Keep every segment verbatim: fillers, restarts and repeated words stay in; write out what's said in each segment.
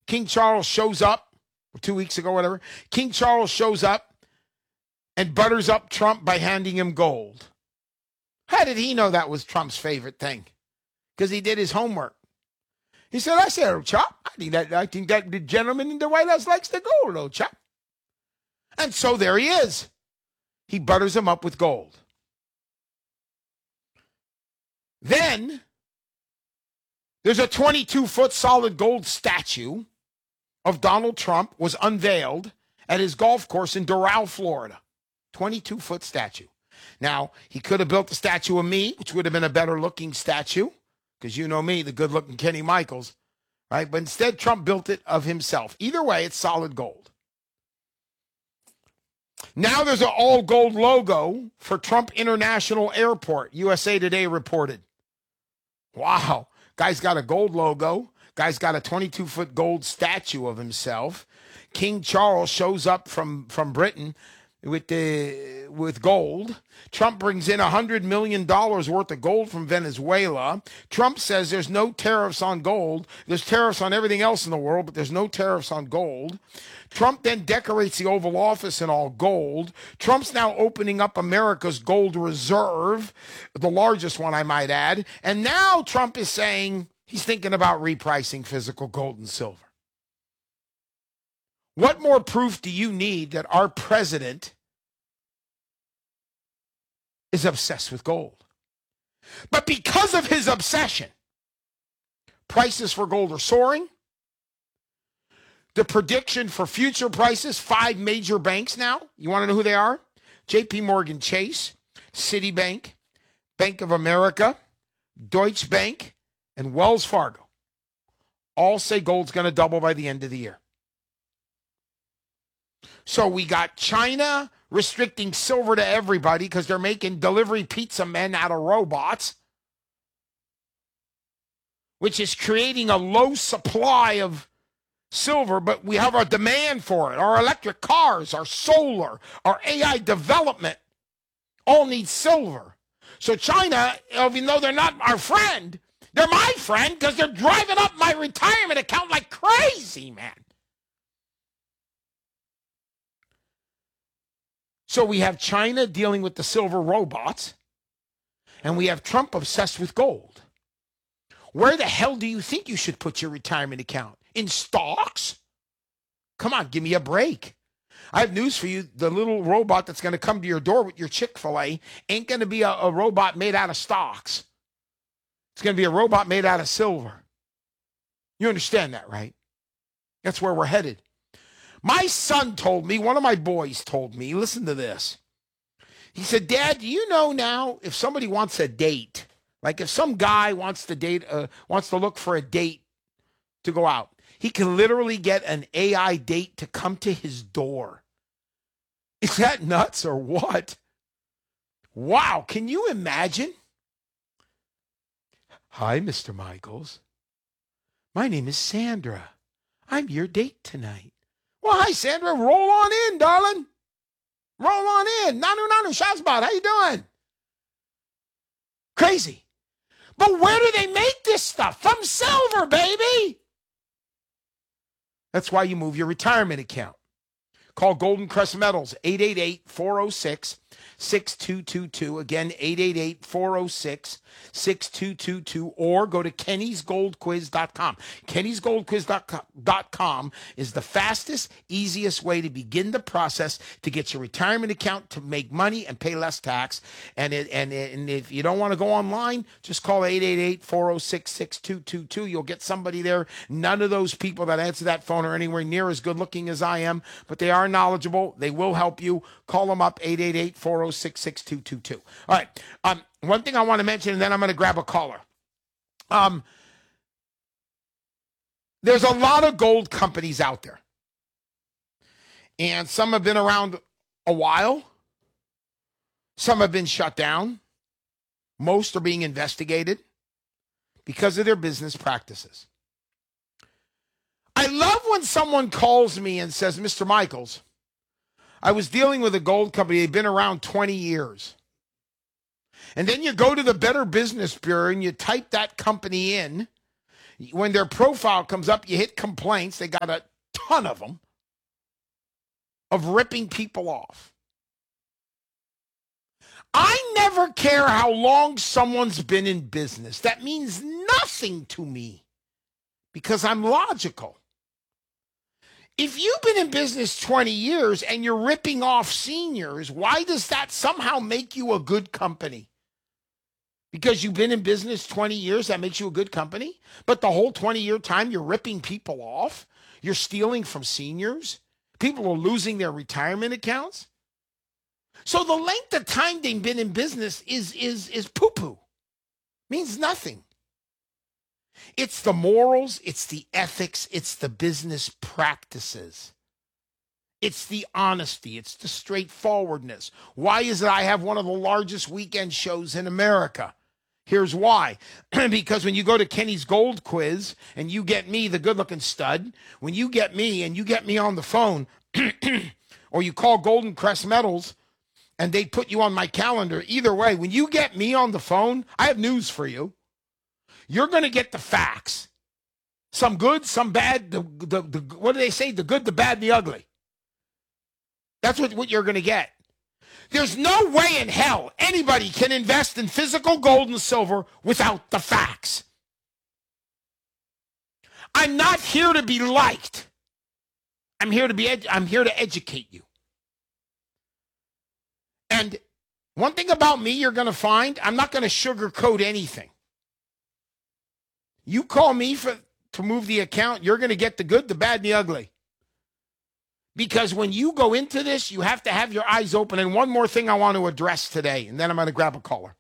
King Charles shows up, two weeks ago, whatever. King Charles shows up and butters up Trump by handing him gold. How did he know that was Trump's favorite thing? Because he did his homework. He said, I said, oh, chap, I think that I think that the gentleman in the White House likes the gold, oh, chap. And so there he is. He butters him up with gold. Then there's a twenty-two foot solid gold statue of Donald Trump was unveiled at his golf course in Doral, Florida. twenty-two foot statue. Now, he could have built a statue of me, which would have been a better looking statue, because you know me, the good looking Kenny Michaels, right? But instead, Trump built it of himself. Either way, it's solid gold. Now there's an all gold logo for Trump International Airport, U S A Today reported. Wow. Guy's got a gold logo. Guy's got a twenty-two foot gold statue of himself. King Charles shows up from, from Britain with the with gold. Trump brings in one hundred million dollars worth of gold from Venezuela. Trump says there's no tariffs on gold. There's tariffs on everything else in the world, but there's no tariffs on gold. Trump then decorates the Oval Office in all gold. Trump's now opening up America's gold reserve, the largest one, I might add. And now Trump is saying he's thinking about repricing physical gold and silver. What more proof do you need that our president is obsessed with gold? But because of his obsession, prices for gold are soaring. The prediction for future prices, five major banks now. You want to know who they are? J P Morgan Chase, Citibank, Bank of America, Deutsche Bank, and Wells Fargo all say gold's going to double by the end of the year. So we got China restricting silver to everybody because they're making delivery pizza men out of robots, which is creating a low supply of silver, but we have a demand for it. Our electric cars, our solar, our A I development all need silver. So China, even though they're not our friend, they're my friend because they're driving up my retirement account like crazy, man. So we have China dealing with the silver robots, and we have Trump obsessed with gold. Where the hell do you think you should put your retirement account? In stocks? Come on, give me a break. I have news for you. The little robot that's going to come to your door with your Chick-fil-A ain't going to be a, a robot made out of stocks. It's going to be a robot made out of silver. You understand that, right? That's where we're headed. My son told me, one of my boys told me, listen to this. He said, Dad, do you know now if somebody wants a date, like if some guy wants to date, uh, wants to look for a date to go out, he can literally get an A I date to come to his door. Is that nuts or what? Wow, can you imagine? Hi, Mister Michaels. My name is Sandra. I'm your date tonight. Well, hi, Sandra. Roll on in, darling. Roll on in. Nanu, nanu, Shazbot. How you doing? Crazy. But where do they make this stuff? From silver, baby. That's why you move your retirement account. Call Golden Crest Metals, eight eight eight, four oh six, six two two two. Again, eight eight eight, four oh six, six two two two. Or go to kennys gold quiz dot com. kennys gold quiz dot com is the fastest, easiest way to begin the process to get your retirement account to make money and pay less tax. And, it, and, it, and if you don't want to go online, just call eight eight eight, four oh six, six two two two. You'll get somebody there. None of those people that answer that phone are anywhere near as good looking as I am, but they are knowledgeable. They will help you. Call them up, eight eight eight, four oh six, six two two two. All right. Um, one thing I want to mention, and then I'm going to grab a caller. Um, there's a lot of gold companies out there. And some have been around a while. Some have been shut down. Most are being investigated because of their business practices. I love when someone calls me and says, Mister Michaels, I was dealing with a gold company. They've been around twenty years. And then you go to the Better Business Bureau and you type that company in. When their profile comes up, you hit complaints. They got a ton of them of ripping people off. I never care how long someone's been in business. That means nothing to me because I'm logical. If you've been in business twenty years and you're ripping off seniors, why does that somehow make you a good company? Because you've been in business twenty years, that makes you a good company? But the whole twenty-year time, you're ripping people off? You're stealing from seniors? People are losing their retirement accounts? So the length of time they've been in business is, is, is poo-poo. Means nothing. It's the morals, it's the ethics, it's the business practices. It's the honesty, it's the straightforwardness. Why is it I have one of the largest weekend shows in America? Here's why. Because when you go to Kenny's Gold Quiz and you get me, the good-looking stud, when you get me and you get me on the phone, or you call Golden Crest Metals and they put you on my calendar, either way, when you get me on the phone, I have news for you. You're going to get the facts. Some good, some bad. The, the, the, what do they say? The good, the bad, and the ugly. That's what, what you're going to get. There's no way in hell anybody can invest in physical gold and silver without the facts. I'm not here to be liked. I'm here to be. Ed- I'm here to educate you. And one thing about me you're going to find, I'm not going to sugarcoat anything. You call me for to move the account, you're going to get the good, the bad, and the ugly. Because when you go into this, you have to have your eyes open. And one more thing I want to address today, and then I'm going to grab a caller.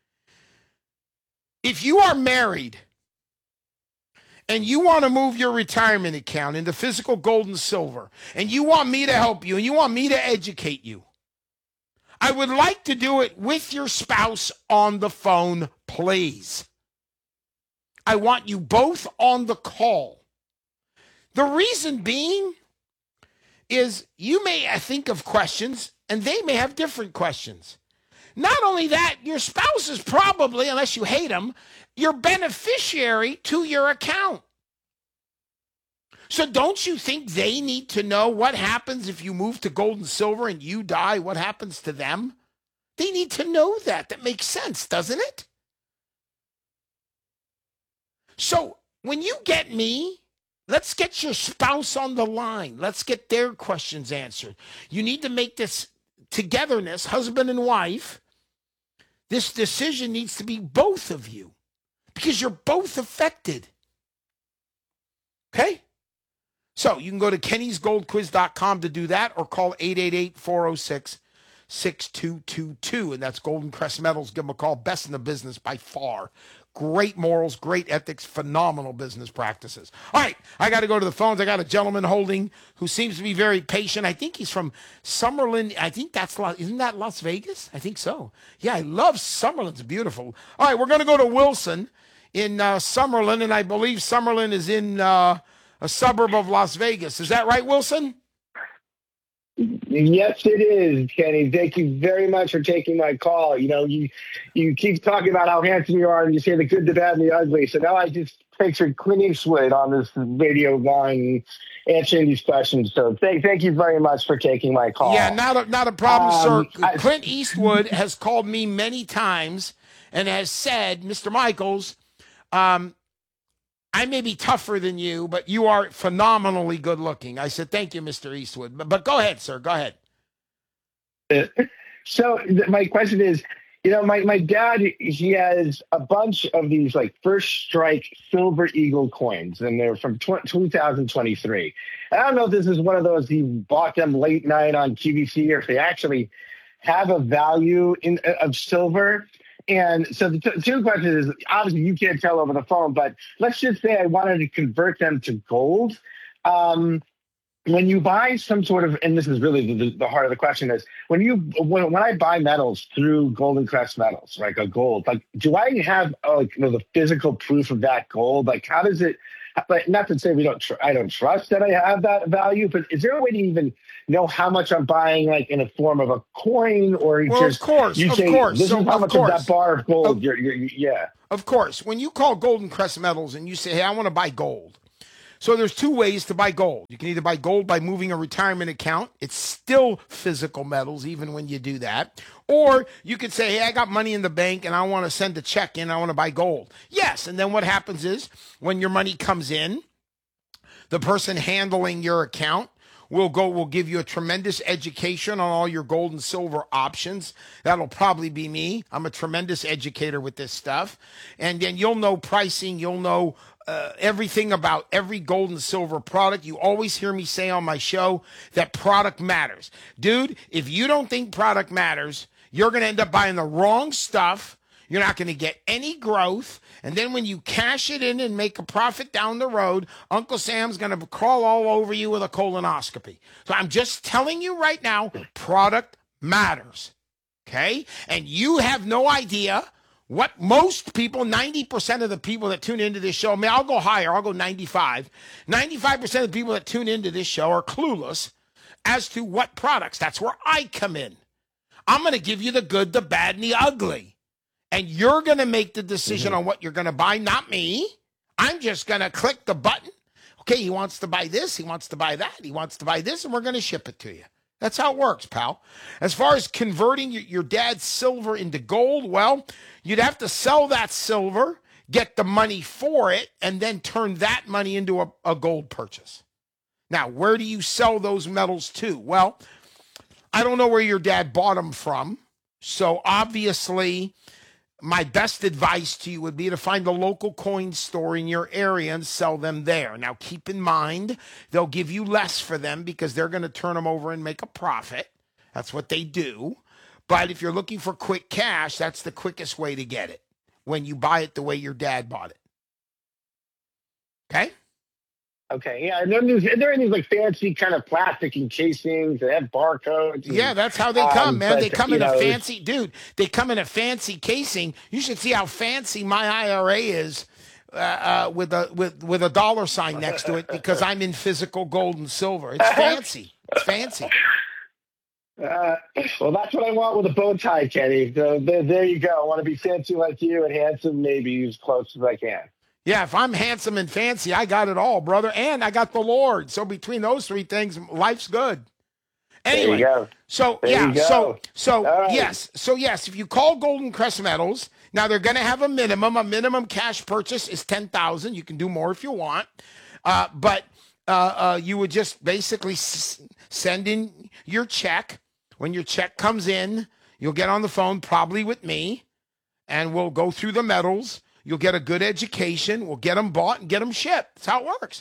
If you are married and you want to move your retirement account into physical gold and silver, and you want me to help you, and you want me to educate you, I would like to do it with your spouse on the phone, please. I want you both on the call. The reason being is you may think of questions and they may have different questions. Not only that, your spouse is probably, unless you hate them, your beneficiary to your account. So don't you think they need to know what happens if you move to gold and silver and you die? What happens to them? They need to know that. That makes sense, doesn't it? So when you get me, let's get your spouse on the line. Let's get their questions answered. You need to make this togetherness, husband and wife. This decision needs to be both of you because you're both affected. Okay? So you can go to kennys gold quiz dot com to do that or call eight eight eight, four oh six, six two two two. And that's Golden Crest Metals. Give them a call. Best in the business by far. Great morals, great ethics, phenomenal business practices. All right, I got to go to the phones. I got a gentleman holding who seems to be very patient. I think he's from Summerlin. I think that's, isn't that Las Vegas? I think so. Yeah, I love Summerlin. It's beautiful. All right, we're going to go to Wilson in uh, Summerlin, and I believe Summerlin is in uh, a suburb of Las Vegas. Is that right, Wilson? Yes, it is, Kenny. Thank you very much for taking my call. You know, you you keep talking about how handsome you are, and you say the good, the bad, and the ugly. So now I just pictured Clint Eastwood on this radio line answering these questions. So thank thank you very much for taking my call. Yeah, not a, not a problem, um, sir. I, Clint Eastwood has called me many times and has said, Mister Michaels, um, I may be tougher than you, but you are phenomenally good looking. I said, thank you, Mister Eastwood. But, but go ahead, sir. Go ahead. So th- my question is, you know, my, my dad, he has a bunch of these like First Strike Silver Eagle coins, and they're from tw- two thousand twenty-three. I don't know if this is one of those he bought them late night on Q V C or if they actually have a value in of silver. And so the t- two questions is, obviously you can't tell over the phone, but let's just say I wanted to convert them to gold. Um, when you buy some sort of, and this is really the, the heart of the question is, when you when, when I buy metals through Golden Crest Metals, like a gold, like do I have uh, like you know, the physical proof of that gold? Like how does it but not to say we don't. Tr- I don't trust that I have that value. But is there a way to even know how much I'm buying, like in a form of a coin, or Well, just of course, you of say course. this So, is how of much course, of that bar of gold? of, You're, you're, you yeah. of course, when you call Golden Crest Metals and you say, "Hey, I want to buy gold," so there's two ways to buy gold. You can either buy gold by moving a retirement account. It's still physical metals, even when you do that. Or you could say, hey, I got money in the bank and I want to send a check in. I want to buy gold. Yes. And then what happens is when your money comes in, the person handling your account will go, will give you a tremendous education on all your gold and silver options. That'll probably be me. I'm a tremendous educator with this stuff. And then you'll know pricing. You'll know uh, everything about every gold and silver product. You always hear me say on my show that product matters. Dude, if you don't think product matters, you're going to end up buying the wrong stuff. You're not going to get any growth. And then when you cash it in and make a profit down the road, Uncle Sam's going to crawl all over you with a colonoscopy. So I'm just telling you right now, product matters. Okay? And you have no idea what most people, ninety percent of the people that tune into this show, I mean, I'll go higher, I'll go ninety-five. ninety-five percent of the people that tune into this show are clueless as to what products. That's where I come in. I'm going to give you the good, the bad, and the ugly. And you're going to make the decision mm-hmm. on what you're going to buy, not me. I'm just going to click the button. Okay, he wants to buy this. He wants to buy that. He wants to buy this, and we're going to ship it to you. That's how it works, pal. As far as converting your, your dad's silver into gold, well, you'd have to sell that silver, get the money for it, and then turn that money into a, a gold purchase. Now, where do you sell those metals to? Well, I don't know where your dad bought them from. So obviously, my best advice to you would be to find a local coin store in your area and sell them there. Now, keep in mind, they'll give you less for them because they're going to turn them over and make a profit. That's what they do. But if you're looking for quick cash, that's the quickest way to get it when you buy it the way your dad bought it. Okay? Okay, yeah. And then there's, are there any like fancy kind of plastic encasings that have barcodes? And, yeah, that's how they come, um, man. But, they come in know, a fancy, dude. They come in a fancy casing. You should see how fancy my I R A is uh, uh, with a with with a dollar sign next to it because I'm in physical gold and silver. It's fancy. It's fancy. Uh, well, that's what I want with a bow tie, Kenny. So there, there you go. I want to be fancy like you and handsome, maybe as close as I can. Yeah, if I'm handsome and fancy, I got it all, brother. And I got the Lord. So between those three things, life's good. Anyway, there you go. so there yeah, you go. so so right. yes, so yes, if you call Golden Crest Metals, now they're going to have a minimum. A minimum cash purchase is ten thousand. You can do more if you want, uh, but uh, uh, you would just basically s- send in your check. When your check comes in, you'll get on the phone, probably with me, and we'll go through the metals. You'll get a good education. We'll get them bought and get them shipped. That's how it works.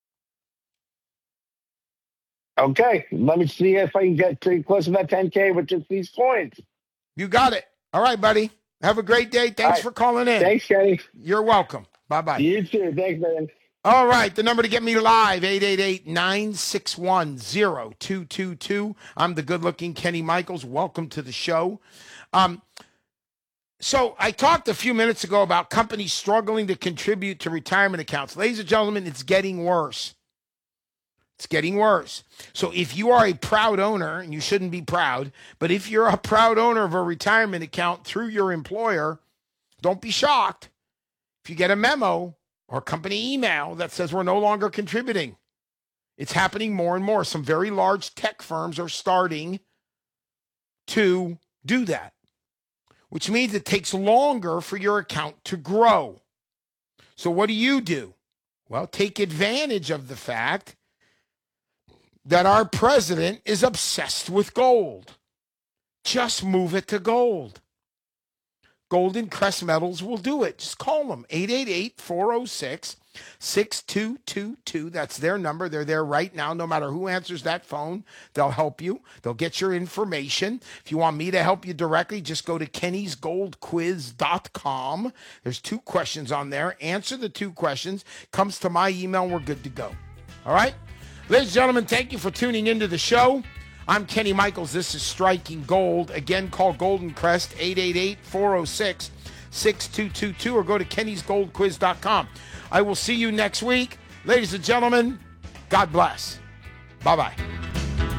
Okay. Let me see if I can get pretty close to that ten K with just these points. You got it. All right, buddy. Have a great day. Thanks right. for calling in. Thanks, Kenny. You're welcome. Bye-bye. You too. Thanks, man. All right. The number to get me live, eight eight eight, nine six one, zero two two two. I'm the good-looking Kenny Michaels. Welcome to the show. Um, So I talked a few minutes ago about companies struggling to contribute to retirement accounts. Ladies and gentlemen, it's getting worse. It's getting worse. So if you are a proud owner, and you shouldn't be proud, but if you're a proud owner of a retirement account through your employer, don't be shocked if you get a memo or company email that says we're no longer contributing. It's happening more and more. Some very large tech firms are starting to do that, which means it takes longer for your account to grow. So what do you do? Well, take advantage of the fact that our president is obsessed with gold. Just move it to gold. Golden Crest Metals will do it. Just call them, eight eight eight, four oh six, six two two two. That's their number. They're there right now. No matter who answers that phone, they'll help you. They'll get your information. If you want me to help you directly, just go to kennys gold quiz dot com. There's two questions on there. Answer the two questions. Comes to my email, and we're good to go. All right? Ladies and gentlemen, thank you for tuning into the show. I'm Kenny Michaels. This is Striking Gold. Again, call Golden Crest, eight eight eight, four oh six, six two two two, or go to kennys gold quiz dot com. I will see you next week. Ladies and gentlemen, God bless. Bye-bye.